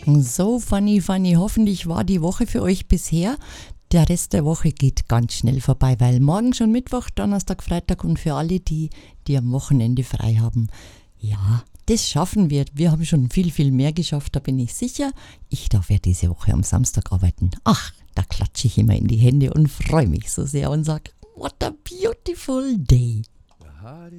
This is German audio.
So, funny. Hoffentlich war die Woche für euch bisher. Der Rest der Woche geht ganz schnell vorbei, weil morgen schon Mittwoch, Donnerstag, Freitag und für alle die am Wochenende frei haben. Ja, das schaffen wir. Wir haben schon viel mehr geschafft, da bin ich sicher. Ich darf ja diese Woche am Samstag arbeiten. Ach, da klatsche ich immer in die Hände und freue mich so sehr und sage, what a beautiful day.